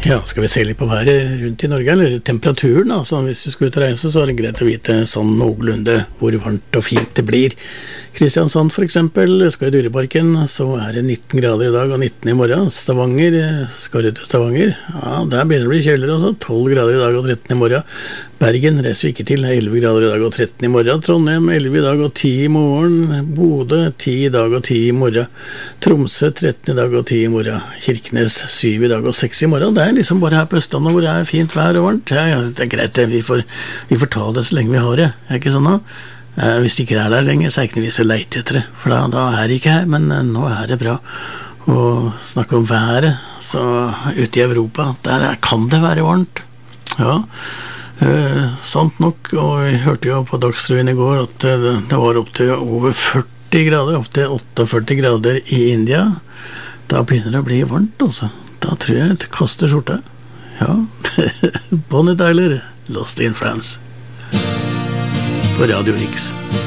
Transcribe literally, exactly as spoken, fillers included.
Ja, skal vi se litt på været rundt i Norge, eller temperaturen? Altså, hvis du skal ut og reise, så er det greit å vite sånn noenlunde hvor varmt og fint det blir. Kristiansand for eksempel, skal i Dyreparken, så er det nitten grader i dag og nitten i morgen. Stavanger, skal du til Stavanger? Ja, der begynner det å bli kjøligere også, tolv grader i dag og tretten i morgen. Bergen reiser vi ikke til, elleve grader i dag og tretten i morgen. Trondheim, elleve i dag og ti i morgen. Bodø, ti i dag og ti i morgen. Tromsø, tretten i dag og ti i morgen. Kirkenes, syv i dag og seks i morgen. Det er liksom bare her på Østlandet hvor det er fint vær og varmt. Ja, ja, det er greit, det. Vi får, vi får ta det så lenge vi har det. Er ikke sånn da? Eh, hvis det ikke er der lenge, så er det ikke noe vits å leite etter det. For da, da er det ikke her, men eh, nå er det bra. Og snakke om været, så ute i Europa, der er, kan det være varmt. Ja, eh, sant nok. Og vi hørte jo på Dagsrevyen i går at det, det var opp til over førti grader, opp til førtiåtte grader i India. Da begynner det å bli varmt, altså. Da tror jeg det koster skjorte. Ja, Bonnie Tyler, Lost in France. På Radio Riks.